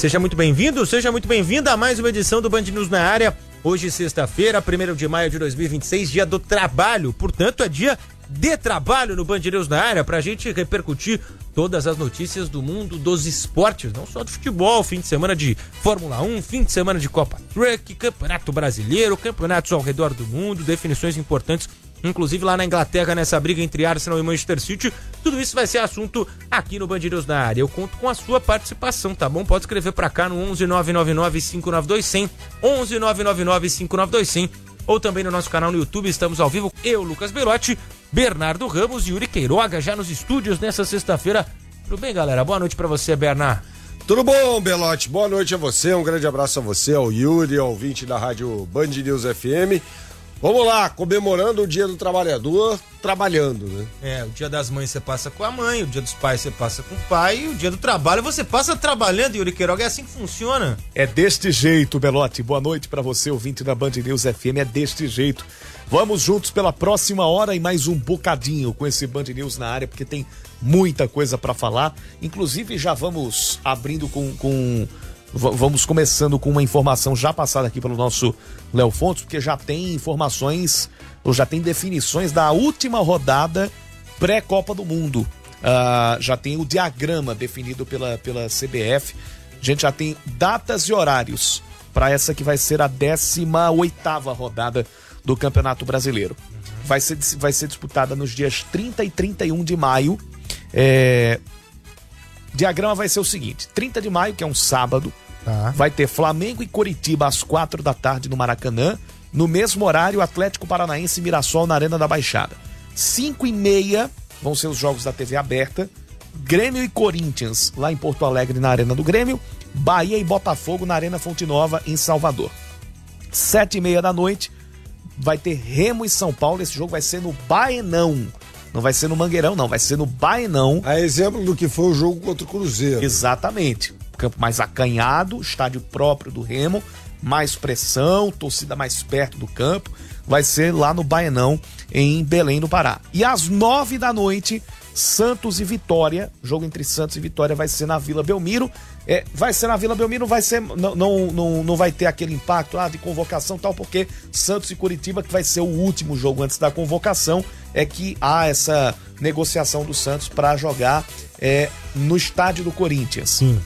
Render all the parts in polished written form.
Seja muito bem-vindo, seja muito bem-vinda a mais uma edição do Band News na área. Hoje, sexta-feira, 1º de maio de 2026, dia do trabalho. Portanto, é dia de trabalho no Band News na área pra gente repercutir todas as notícias do mundo dos esportes, não só do futebol, fim de semana de Fórmula 1, fim de semana de Copa Truck, Campeonato Brasileiro, campeonatos ao redor do mundo, definições importantes, inclusive lá na Inglaterra, nessa briga entre Arsenal e Manchester City. Tudo isso vai ser assunto aqui no Band News na área. Eu conto com a sua participação, tá bom? Pode escrever pra cá no 11 999 592 100, 11 999 592 100, ou também no nosso canal no YouTube. Estamos ao vivo, eu, Lucas Belotti, Bernardo Ramos e Yuri Queiroga, já nos estúdios nessa sexta-feira. Tudo bem, galera? Boa noite pra você, Bernardo. Tudo bom, Belotti? Boa noite a você, um grande abraço a você, ao Yuri, ao ouvinte da rádio Band News FM. Vamos lá, comemorando o Dia do Trabalhador, trabalhando, né? O Dia das Mães você passa com a mãe, o Dia dos Pais você passa com o pai, e o Dia do Trabalho você passa trabalhando, Yuri Queiroga. É assim que funciona? É deste jeito, Belotti. Boa noite pra você, ouvinte da Band News FM. É deste jeito. Vamos juntos pela próxima hora e mais um bocadinho com esse Band News na área, porque tem muita coisa pra falar. Inclusive, já vamos abrindo vamos começando com uma informação já passada aqui pelo nosso Léo Fontes, porque já tem informações, ou já tem definições da última rodada pré-Copa do Mundo. Já tem o diagrama definido pela CBF. A gente já tem datas e horários para essa que vai ser a 18ª rodada do Campeonato Brasileiro. Vai ser disputada nos dias 30 e 31 de maio. O diagrama vai ser o seguinte: 30 de maio, que é um sábado, vai ter Flamengo e Coritiba às 4 da tarde no Maracanã. No mesmo horário, Atlético Paranaense e Mirassol na Arena da Baixada. 5h30 vão ser os jogos da TV aberta. Grêmio e Corinthians lá em Porto Alegre na Arena do Grêmio. Bahia e Botafogo na Arena Fonte Nova em Salvador. 7h30 da noite vai ter Remo e São Paulo. Esse jogo vai ser no Baenão. Não vai ser no Mangueirão, não. Vai ser no Baenão. A exemplo do que foi o jogo contra o Cruzeiro. Exatamente. Campo mais acanhado, estádio próprio do Remo, mais pressão, torcida mais perto do campo. Vai ser lá no Baenão, em Belém do Pará. E às 9 da noite, Santos e Vitória. Jogo entre Santos e Vitória vai ser na Vila Belmiro. Vai ser na Vila Belmiro, não vai ter aquele impacto de convocação e tal, porque Santos e Coritiba, que vai ser o último jogo antes da convocação, é que há essa negociação do Santos para jogar no estádio do Corinthians. Sim.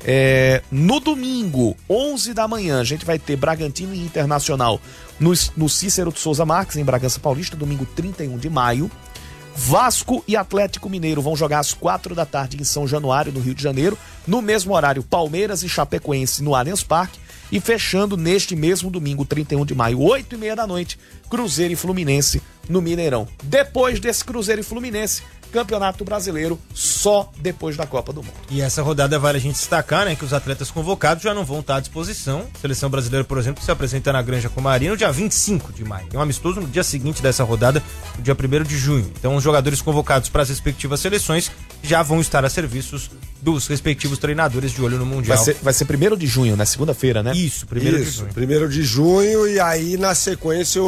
No domingo, 11 da manhã, a gente vai ter Bragantino e Internacional no Cícero de Souza Marques, em Bragança Paulista, domingo 31 de maio. Vasco e Atlético Mineiro vão jogar às 4 da tarde em São Januário, no Rio de Janeiro. No mesmo horário, Palmeiras e Chapecoense no Allianz Parque. E fechando neste mesmo domingo, 31 de maio, 8h30 da noite, Cruzeiro e Fluminense no Mineirão. Depois desse Cruzeiro e Fluminense, Campeonato Brasileiro só depois da Copa do Mundo. E essa rodada vale a gente destacar, né, que os atletas convocados já não vão estar à disposição. A seleção brasileira, por exemplo, se apresenta na Granja Comari no dia 25 de maio. Tem um amistoso no dia seguinte dessa rodada, no dia 1º de junho. Então os jogadores convocados para as respectivas seleções já vão estar a serviços dos respectivos treinadores de olho no Mundial. Vai ser 1º de junho, na segunda-feira, né? Isso, 1º de junho. 1º de junho, e aí na sequência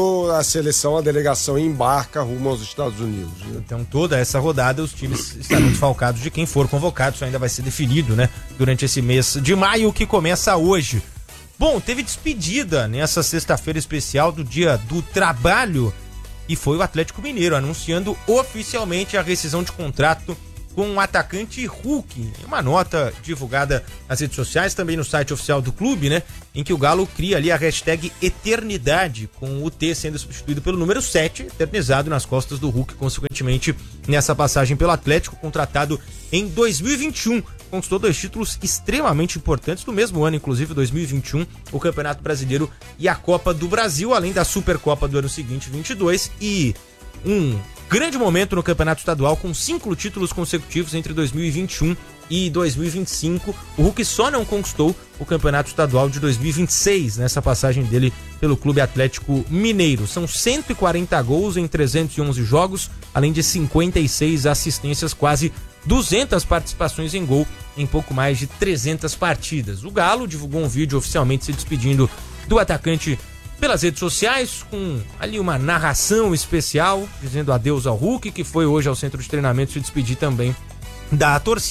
a delegação embarca rumo aos Estados Unidos. Né? Então toda essa rodada os times estarão desfalcados de quem for convocado. Isso ainda vai ser definido, né, durante esse mês de maio que começa hoje. Bom, teve despedida nessa sexta-feira especial do Dia do Trabalho e foi o Atlético Mineiro anunciando oficialmente a rescisão de contrato com o atacante Hulk. Em uma nota divulgada nas redes sociais, também no site oficial do clube, né, em que o Galo cria ali a hashtag Eternidade, com o T sendo substituído pelo número 7, eternizado nas costas do Hulk, consequentemente nessa passagem pelo Atlético, contratado em 2021. Conquistou 2 títulos extremamente importantes do mesmo ano, inclusive 2021, o Campeonato Brasileiro e a Copa do Brasil, além da Supercopa do ano seguinte, 22, e um grande momento no Campeonato Estadual, com 5 títulos consecutivos entre 2021 e 2025. O Hulk só não conquistou o Campeonato Estadual de 2026, nessa passagem dele pelo Clube Atlético Mineiro. São 140 gols em 311 jogos, além de 56 assistências, quase 200 participações em gol em pouco mais de 300 partidas. O Galo divulgou um vídeo oficialmente se despedindo do atacante pelas redes sociais, com ali uma narração especial, dizendo adeus ao Hulk, que foi hoje ao centro de treinamento se despedir também da torcida.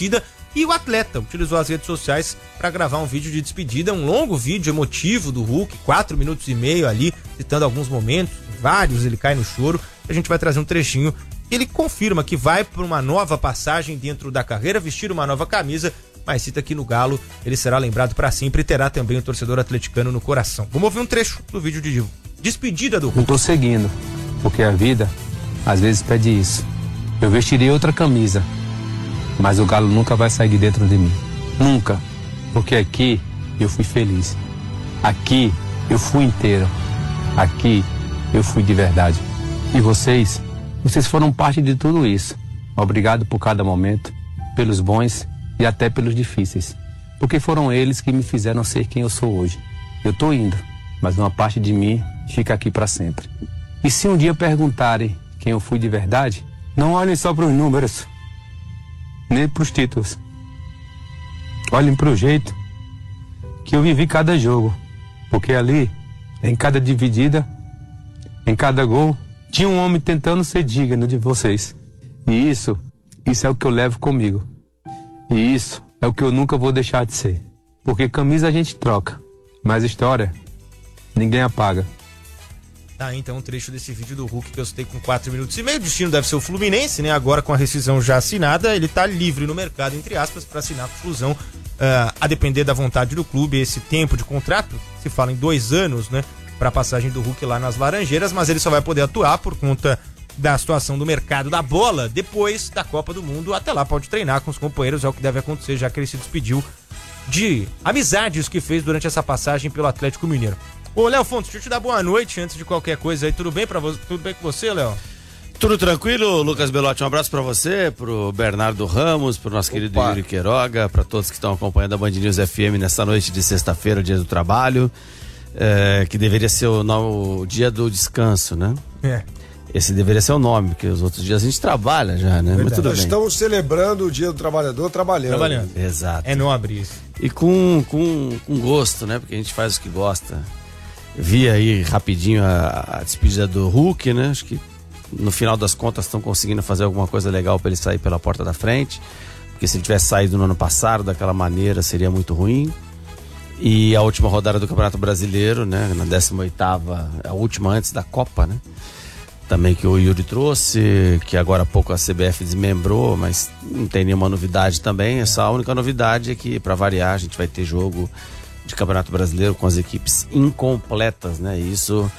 E o atleta utilizou as redes sociais para gravar um vídeo de despedida, um longo vídeo emotivo do Hulk, 4 minutos e meio ali, citando alguns momentos, vários, ele cai no choro. A gente vai trazer um trechinho. Ele confirma que vai por uma nova passagem dentro da carreira, vestir uma nova camisa, mas cita que no Galo ele será lembrado para sempre e terá também o torcedor atleticano no coração. Vamos ouvir um trecho do vídeo de despedida do Hulk. Eu tô seguindo, porque a vida às vezes pede isso. Eu vestirei outra camisa, mas o Galo nunca vai sair de dentro de mim. Nunca. Porque aqui eu fui feliz. Aqui eu fui inteiro. Aqui eu fui de verdade. E vocês foram parte de tudo isso. Obrigado por cada momento, pelos bons e até pelos difíceis. Porque foram eles que me fizeram ser quem eu sou hoje. Eu tô indo, mas uma parte de mim fica aqui para sempre. E se um dia perguntarem quem eu fui de verdade, não olhem só para os números, nem para os títulos. Olhem para o jeito que eu vivi cada jogo. Porque ali, em cada dividida, em cada gol, tinha um homem tentando ser digno de vocês. E isso é o que eu levo comigo. E isso é o que eu nunca vou deixar de ser. Porque camisa a gente troca, mas história ninguém apaga. Tá, então um trecho desse vídeo do Hulk que eu citei com 4 minutos e meio. O destino deve ser o Fluminense, né? Agora com a rescisão já assinada, ele tá livre no mercado, entre aspas, para assinar com Flusão, a depender da vontade do clube. Esse tempo de contrato, se fala em 2 anos, né? Para a passagem do Hulk lá nas Laranjeiras, mas ele só vai poder atuar por conta da situação do mercado da bola depois da Copa do Mundo. Até lá pode treinar com os companheiros, é o que deve acontecer, já que ele se despediu de amizades que fez durante essa passagem pelo Atlético Mineiro. Ô, Léo Fontes, deixa eu te dar boa noite antes de qualquer coisa aí. Tudo bem para você? Tudo bem com você, Léo? Tudo tranquilo, Lucas Belotti. Um abraço para você, pro Bernardo Ramos, pro nosso querido Yuri Queiroga, para todos que estão acompanhando a Band News FM nessa noite de sexta-feira, dia do trabalho, que deveria ser o dia do descanso, né? É. Esse deveria ser o nome, porque os outros dias a gente trabalha já, né? Mas tudo Nós bem. estamos celebrando o Dia do Trabalhador trabalhando. Exato. É nobre isso. E com gosto, né? Porque a gente faz o que gosta. Vi aí rapidinho a despedida do Hulk, né? Acho que no final das contas estão conseguindo fazer alguma coisa legal para ele sair pela porta da frente. Porque se ele tivesse saído no ano passado daquela maneira seria muito ruim. E a última rodada do Campeonato Brasileiro, né? Na 18ª, a última antes da Copa, né? Também que o Yuri trouxe, que agora há pouco a CBF desmembrou, mas não tem nenhuma novidade também. Essa a única novidade é que, para variar, a gente vai ter jogo de Campeonato Brasileiro com as equipes incompletas, né? E isso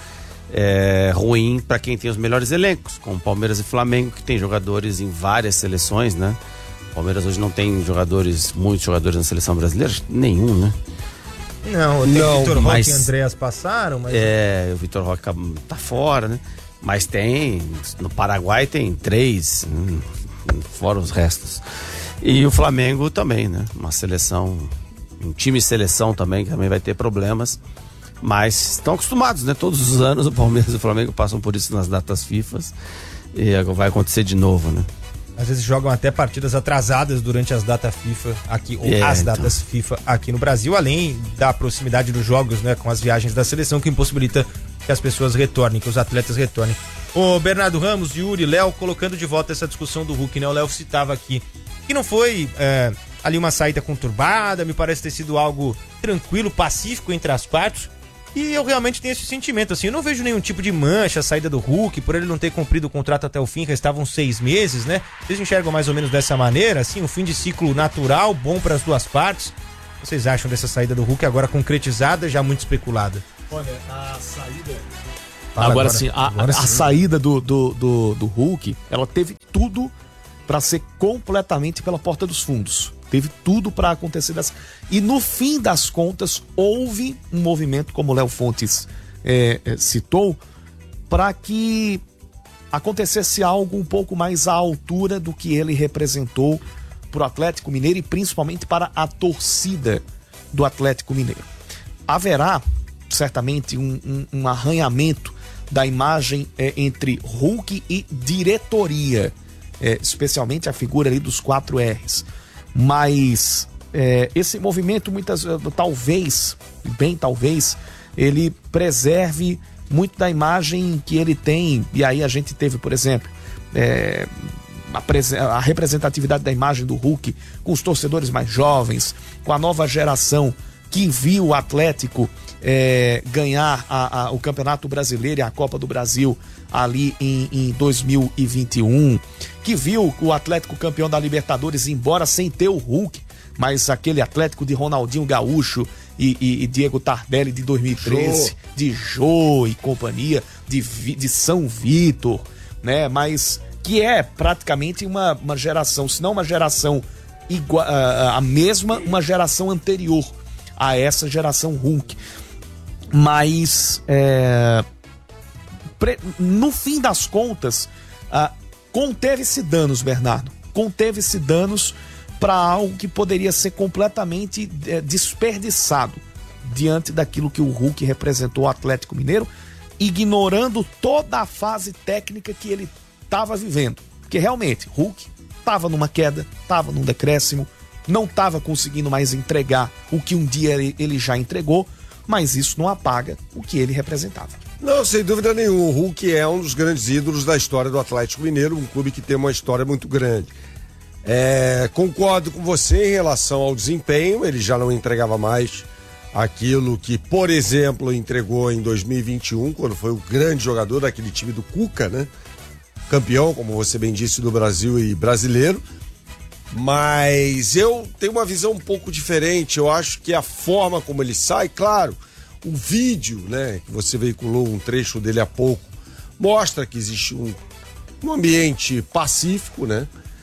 é ruim para quem tem os melhores elencos, como Palmeiras e Flamengo, que tem jogadores em várias seleções, né? O Palmeiras hoje não tem muitos jogadores na seleção brasileira, nenhum, né? Não, tem o Vitor Roque e Andréas passaram, mas... o Vitor Roque tá fora, né? Mas tem, no Paraguai tem 3, fora os restos. E o Flamengo também, né? Uma seleção, um time seleção também, que também vai ter problemas. Mas estão acostumados, né? Todos os anos o Palmeiras e o Flamengo passam por isso nas datas FIFA. E agora vai acontecer de novo, né? Às vezes jogam até partidas atrasadas durante as datas FIFA aqui, ou datas FIFA aqui no Brasil, além da proximidade dos jogos, né? Com as viagens da seleção, que impossibilita que as pessoas retornem, que os atletas retornem. O Bernardo Ramos, Yuri, Léo, colocando de volta essa discussão do Hulk, né? O Léo citava aqui que não foi ali uma saída conturbada, me parece ter sido algo tranquilo, pacífico entre as partes. E eu realmente tenho esse sentimento, assim, eu não vejo nenhum tipo de mancha a saída do Hulk, por ele não ter cumprido o contrato até o fim, restavam 6 meses, né? Vocês enxergam mais ou menos dessa maneira, assim, um fim de ciclo natural, bom para as duas partes? O que vocês acham dessa saída do Hulk agora concretizada, já muito especulada? Olha, a saída... Agora sim, a saída do Hulk, ela teve tudo para ser completamente pela porta dos fundos. Teve tudo para acontecer dessa. E no fim das contas, houve um movimento, como o Léo Fontes citou, para que acontecesse algo um pouco mais à altura do que ele representou para o Atlético Mineiro e principalmente para a torcida do Atlético Mineiro. Haverá certamente um arranhamento da imagem entre Hulk e diretoria, especialmente a figura ali dos 4 R's. Mas esse movimento talvez, ele preserve muito da imagem que ele tem. E aí a gente teve, por exemplo, a representatividade da imagem do Hulk com os torcedores mais jovens, com a nova geração que viu o Atlético ganhar o Campeonato Brasileiro e a Copa do Brasil ali em 2021, que viu o Atlético campeão da Libertadores, embora sem ter o Hulk, mas aquele Atlético de Ronaldinho Gaúcho e Diego Tardelli de 2013, de Jô e companhia, de São Vitor, né? Mas que é praticamente uma geração, se não uma geração igual, a mesma, uma geração anterior a essa geração Hulk. Mas no fim das contas, conteve-se danos, Bernardo. Conteve-se danos para algo que poderia ser completamente desperdiçado diante daquilo que o Hulk representou ao Atlético Mineiro, ignorando toda a fase técnica que ele estava vivendo. Porque realmente, Hulk estava numa queda, estava num decréscimo, não estava conseguindo mais entregar o que um dia ele já entregou, mas isso não apaga o que ele representava. Não, sem dúvida nenhuma, o Hulk é um dos grandes ídolos da história do Atlético Mineiro, um clube que tem uma história muito grande. Concordo com você em relação ao desempenho, ele já não entregava mais aquilo que, por exemplo, entregou em 2021, quando foi o grande jogador daquele time do Cuca, né? Campeão, como você bem disse, do Brasil e brasileiro. Mas eu tenho uma visão um pouco diferente. Eu acho que a forma como ele sai, claro, o vídeo, né, que você veiculou um trecho dele há pouco, mostra que existe um ambiente pacífico, né?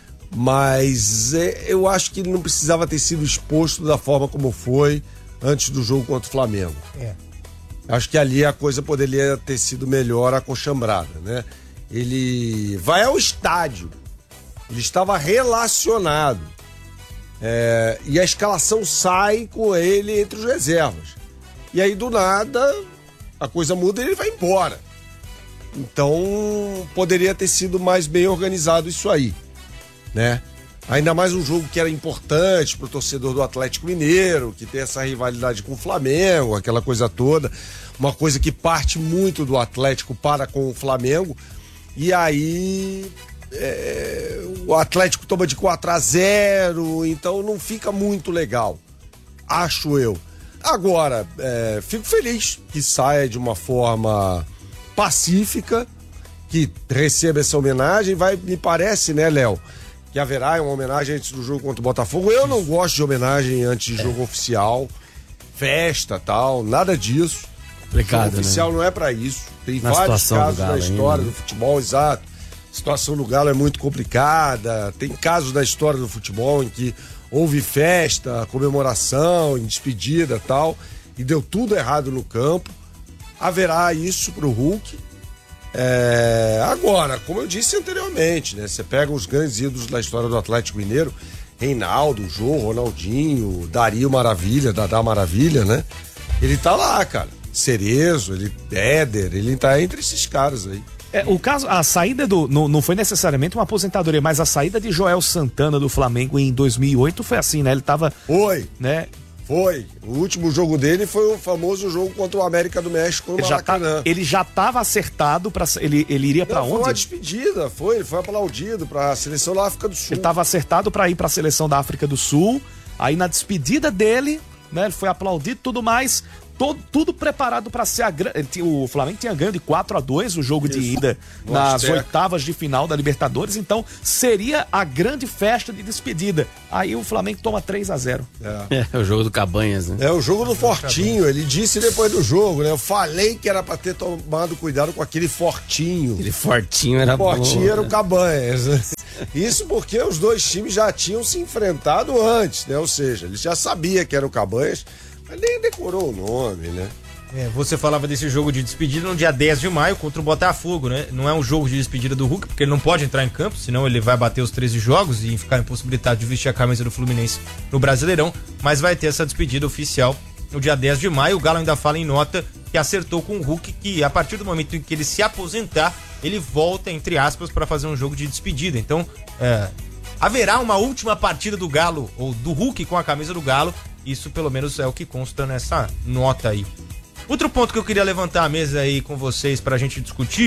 Mas eu acho que ele não precisava ter sido exposto da forma como foi antes do jogo contra o Flamengo. Acho que ali a coisa poderia ter sido melhor acochambrada, né? Ele vai ao estádio, ele estava relacionado, e a escalação sai com ele entre os reservas. E aí, do nada, a coisa muda e ele vai embora. Então, poderia ter sido mais bem organizado isso aí, né? Ainda mais um jogo que era importante pro torcedor do Atlético Mineiro, que tem essa rivalidade com o Flamengo, aquela coisa toda. Uma coisa que parte muito do Atlético para com o Flamengo. E aí o Atlético toma de 4-0, então não fica muito legal, acho eu. Agora, fico feliz que saia de uma forma pacífica, que receba essa homenagem. Me parece, né, Léo, que haverá uma homenagem antes do jogo contra o Botafogo. Eu não gosto de homenagem antes de jogo oficial, festa, tal, nada disso. Complicado, jogo oficial, né? Não é pra isso. Tem vários casos na história do futebol, exato. A situação do Galo é muito complicada. Tem casos da história do futebol em que houve festa, comemoração, despedida, tal, e deu tudo errado no campo. Haverá isso pro Hulk. Agora, como eu disse anteriormente, né? Você pega os grandes ídolos da história do Atlético Mineiro, Reinaldo, Jô, Ronaldinho, Dario Maravilha, Dadá Maravilha, né? Ele tá lá, cara. Cerezo, Éder, ele tá entre esses caras aí. O caso, a saída não foi necessariamente uma aposentadoria, mas a saída de Joel Santana do Flamengo em 2008 foi assim, né? Ele tava... Foi. Né? Foi. O último jogo dele foi o famoso jogo contra o América do México no Maracanã. Ele já estava acertado para ele iria para onde? Foi uma despedida, ele foi aplaudido para a seleção da África do Sul. Ele estava acertado para ir para a seleção da África do Sul. Aí na despedida dele, né, ele foi aplaudido e tudo mais. Tudo preparado para ser o Flamengo tinha ganho de 4-2 o jogo de ida nas oitavas de final da Libertadores, então seria a grande festa de despedida. Aí o Flamengo toma 3-0. É o jogo do Cabanhas, né? É o jogo do Fortinho, ele disse depois do jogo, né? Eu falei que era para ter tomado cuidado com aquele Fortinho. Aquele Fortinho era bom. Fortinho era o Cabanhas, né? Isso porque os dois times já tinham se enfrentado antes, né? Ou seja, eles já sabiam que era o Cabanhas, mas nem decorou o nome, né? Você falava desse jogo de despedida no dia 10 de maio contra o Botafogo, né? Não é um jogo de despedida do Hulk, porque ele não pode entrar em campo, senão ele vai bater os 13 jogos e ficar impossibilitado de vestir a camisa do Fluminense no Brasileirão, mas vai ter essa despedida oficial no dia 10 de maio. O Galo ainda fala em nota que acertou com o Hulk que a partir do momento em que ele se aposentar, ele volta, entre aspas, para fazer um jogo de despedida. Então, haverá uma última partida do Galo, ou do Hulk com a camisa do Galo. Isso pelo menos é o que consta nessa nota aí. Outro ponto que eu queria levantar a mesa aí com vocês pra gente discutir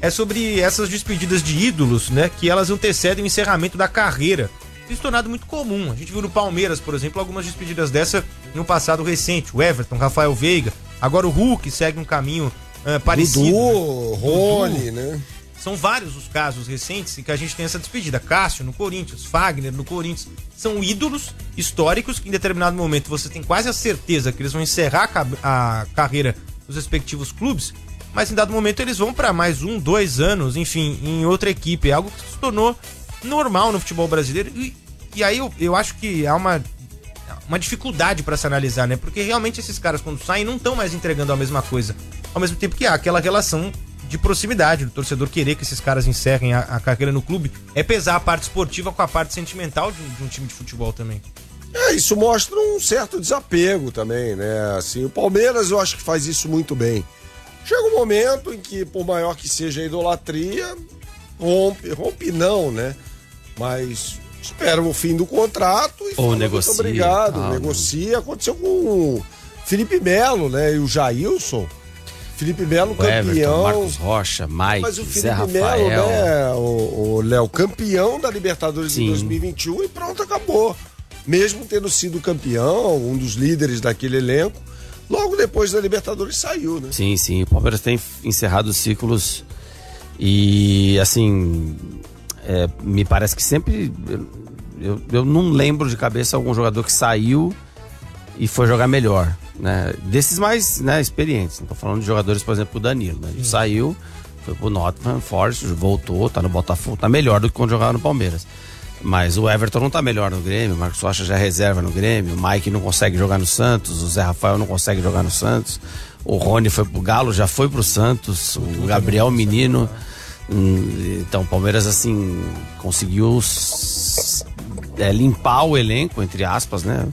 é sobre essas despedidas de ídolos, né? Que elas antecedem o encerramento da carreira. Isso se tornado muito comum. A gente viu no Palmeiras, por exemplo, algumas despedidas dessa no passado recente. O Everton, Rafael Veiga. Agora o Hulk segue um caminho parecido. Dudu, Rony, né? São vários os casos recentes em que a gente tem essa despedida. Cássio no Corinthians, Fagner no Corinthians. São ídolos históricos que em determinado momento você tem quase a certeza que eles vão encerrar a carreira dos respectivos clubes, mas em dado momento eles vão para mais 1, 2 anos, enfim, em outra equipe. É algo que se tornou normal no futebol brasileiro. E aí eu acho que há uma dificuldade para se analisar, né? Porque realmente esses caras, quando saem, não estão mais entregando a mesma coisa. Ao mesmo tempo que há aquela relação de proximidade, do torcedor querer que esses caras encerrem a carreira no clube, é pesar a parte esportiva com a parte sentimental de um time de futebol também. Isso mostra um certo desapego também, né? Assim, o Palmeiras eu acho que faz isso muito bem. Chega um momento em que, por maior que seja a idolatria, rompe não, né? Mas espera o fim do contrato e ou negocia. Muito obrigado, negocia. Aconteceu com o Felipe Melo, né? E o Jailson. Felipe Melo, campeão. Everton, Marcos Rocha, Mike, mas o Zé Felipe Rafael. Melo, né? O Léo, campeão da Libertadores de 2021 e pronto, acabou. Mesmo tendo sido campeão, um dos líderes daquele elenco, logo depois da Libertadores saiu, né? Sim. O Palmeiras tem encerrado os ciclos e, assim, me parece que sempre... Eu não lembro de cabeça algum jogador que saiu e foi jogar melhor, né? Desses mais, né, experientes. Não tô falando de jogadores, por exemplo, o Danilo, né? Ele saiu, foi pro Nottingham Forest, voltou, tá no Botafogo, tá melhor do que quando jogava no Palmeiras. Mas o Everton não tá melhor no Grêmio, o Marcos Rocha já é reserva no Grêmio, o Mike não consegue jogar no Santos, o Zé Rafael não consegue jogar no Santos, o Rony foi pro Galo, já foi pro Santos, o Gabriel Menino. Então o Palmeiras, assim, conseguiu limpar o elenco, entre aspas, né?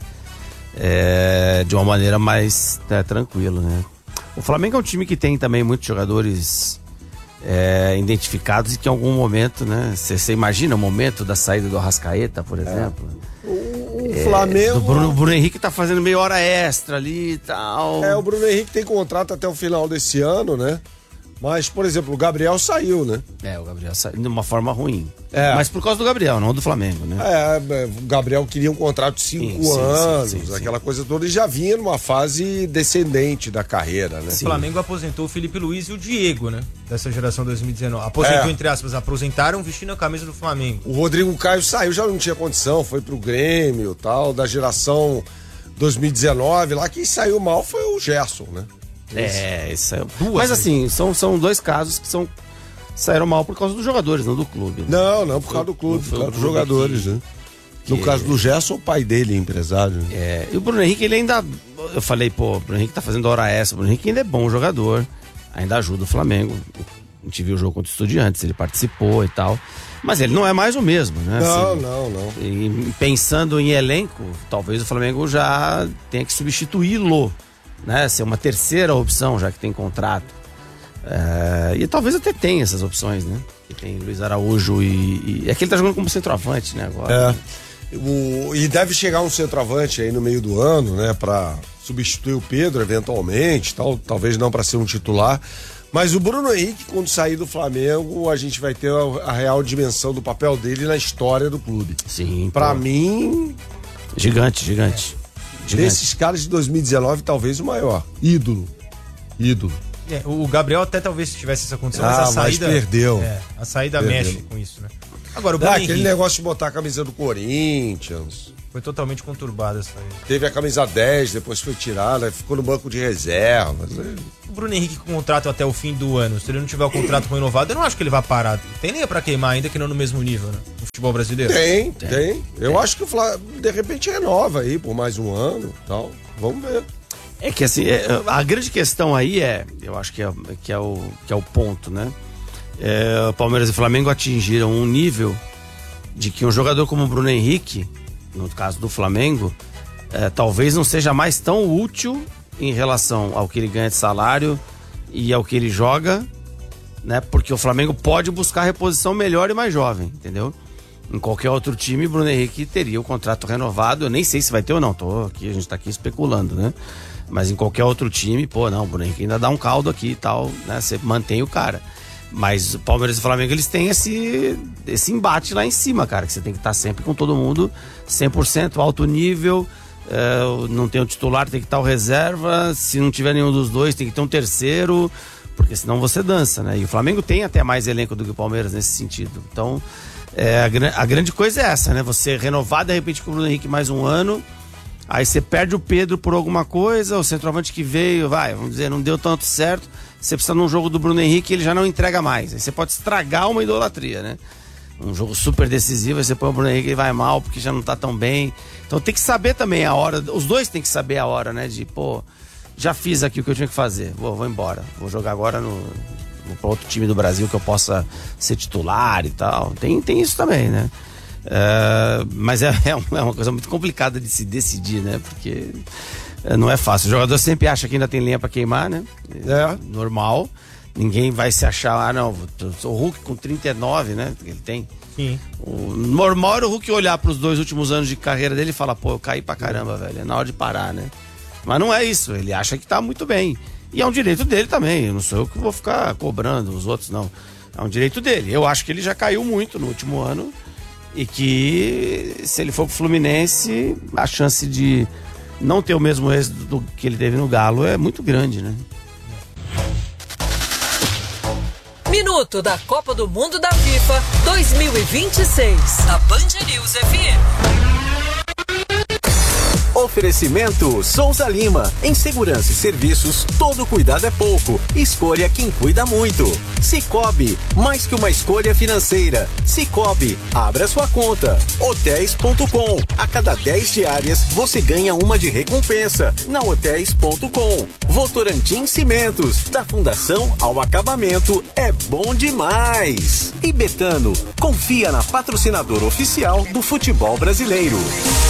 De uma maneira mais tranquila, né? O Flamengo é um time que tem também muitos jogadores identificados e que em algum momento, né? Você imagina o momento da saída do Arrascaeta, por exemplo? O Flamengo... O Bruno Henrique tá fazendo meia hora extra ali e tal. O Bruno Henrique tem contrato até o final desse ano, né? Mas, por exemplo, o Gabriel saiu, né? O Gabriel saiu de uma forma ruim. Mas por causa do Gabriel, não do Flamengo, né? O Gabriel queria um contrato de 5 anos, aquela coisa toda, e já vinha numa fase descendente da carreira, né? O Flamengo aposentou o Felipe Luiz e o Diego, né? Dessa geração 2019. Aposentou, entre aspas, aposentaram vestindo a camisa do Flamengo. O Rodrigo Caio saiu, já não tinha condição, foi pro Grêmio e tal, da geração 2019, lá quem saiu mal foi o Gerson, né? Isso é... Mas assim, são dois casos que saíram mal por causa dos jogadores, não do clube. Né? Não, por causa do clube, por causa dos jogadores, né? No caso do Gerson, o pai dele é empresário. Né? E o Bruno Henrique, ele ainda... Eu falei, o Bruno Henrique tá fazendo hora extra. O Bruno Henrique ainda é bom jogador, ainda ajuda o Flamengo. A gente viu o jogo contra o Estudiantes, ele participou e tal. Mas ele não é mais o mesmo, né? Não. E pensando em elenco, talvez o Flamengo já tenha que substituí-lo, né? Ser uma terceira opção, já que tem contrato. E talvez até tenha essas opções, né? Que tem Luiz Araújo e é que ele tá jogando como centroavante, né? Agora. E deve chegar um centroavante aí no meio do ano, né? Pra substituir o Pedro, eventualmente, talvez não para ser um titular. Mas o Bruno Henrique, quando sair do Flamengo, a gente vai ter a real dimensão do papel dele na história do clube. Sim. Pra mim... Gigante. Desses caras de 2019, talvez o maior. Ídolo. O Gabriel até talvez tivesse essa condição, mas a saída... Mas perdeu. A saída mexe com isso, né? Agora, o Bruno Henrique... Aquele negócio de botar a camisa do Corinthians... Foi totalmente conturbada essa aí. Teve a camisa 10, depois foi tirada, ficou no banco de reservas. O Bruno Henrique com contrato até o fim do ano, se ele não tiver o contrato renovado, eu não acho que ele vai parar. Tem nem pra queimar ainda, que não no mesmo nível, né? No futebol brasileiro. Tem. Eu acho que o Flamengo, de repente, renova aí por mais um ano e tal. Vamos ver. É que assim, a grande questão aí eu acho que é o ponto, né? O Palmeiras e o Flamengo atingiram um nível de que um jogador como o Bruno Henrique, no caso do Flamengo, talvez não seja mais tão útil em relação ao que ele ganha de salário e ao que ele joga, né? Porque o Flamengo pode buscar reposição melhor e mais jovem, entendeu? Em qualquer outro time, Bruno Henrique teria o contrato renovado. Eu nem sei se vai ter ou não, a gente tá aqui especulando, né? Mas em qualquer outro time, o Bruno Henrique ainda dá um caldo aqui e tal, né? Você mantém o cara. Mas o Palmeiras e o Flamengo, eles têm esse embate lá em cima, cara, que você tem que estar sempre com todo mundo 100%, alto nível, não tem o titular, tem que estar o reserva, se não tiver nenhum dos dois, tem que ter um terceiro, porque senão você dança, né? E o Flamengo tem até mais elenco do que o Palmeiras nesse sentido. Então, a grande coisa é essa, né? Você renovar de repente com o Bruno Henrique mais um ano, aí você perde o Pedro por alguma coisa, o centroavante que veio, vamos dizer, não deu tanto certo, você precisa num jogo do Bruno Henrique, ele já não entrega mais. Aí você pode estragar uma idolatria, né? Um jogo super decisivo, aí você põe o Bruno Henrique e vai mal porque já não tá tão bem. Então tem que saber também a hora, os dois tem que saber a hora, né? De, já fiz aqui o que eu tinha que fazer, vou embora. Vou jogar agora no outro time do Brasil que eu possa ser titular e tal. Tem isso também, né? Mas é uma coisa muito complicada de se decidir, né? Porque não é fácil. O jogador sempre acha que ainda tem lenha pra queimar, né? Normal. Ninguém vai se achar, o Hulk com 39, né? Que ele tem. Sim. O normal era o Hulk olhar pros 2 últimos anos de carreira dele e falar, eu caí pra caramba, velho. É na hora de parar, né? Mas não é isso. Ele acha que tá muito bem. E é um direito dele também. Eu não sou eu que vou ficar cobrando os outros, não. É um direito dele. Eu acho que ele já caiu muito no último ano. E que se ele for pro Fluminense, a chance de não ter o mesmo êxito do que ele teve no Galo é muito grande, né? Minuto da Copa do Mundo da FIFA 2026. A Band News FM. Oferecimento Souza Lima. Em segurança e serviços, todo cuidado é pouco. Escolha quem cuida muito. Cicobi, mais que uma escolha financeira. Cicobi, abra sua conta. Hotéis.com. A cada 10 diárias, você ganha uma de recompensa. Na Hotéis.com. Votorantim Cimentos. Da fundação ao acabamento, é bom demais. E Betano, confia na patrocinadora oficial do futebol brasileiro.